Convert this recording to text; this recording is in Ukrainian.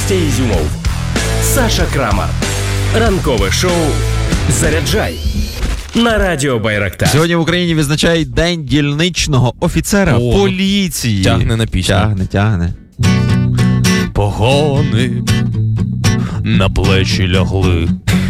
Костя Ізюмов, Саша Крамар. Ранкове шоу «Заряджай» на Радіо Байрактар. Сьогодні в Україні відзначають День дільничного офіцера поліції. Тягне на пісню. Тягне. Погони на плечі лягли.